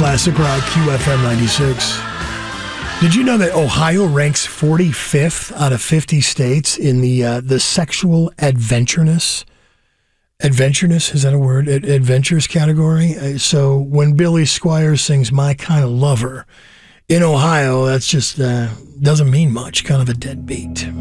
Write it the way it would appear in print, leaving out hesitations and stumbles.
Classic Rock QFM 96. Did you know that Ohio ranks 45th out of 50 states in the sexual adventureness? Adventureness, is that a word? Adventures category? So when Billy Squires sings My Kind of Lover in Ohio, that's just doesn't mean much, kind of a dead beat.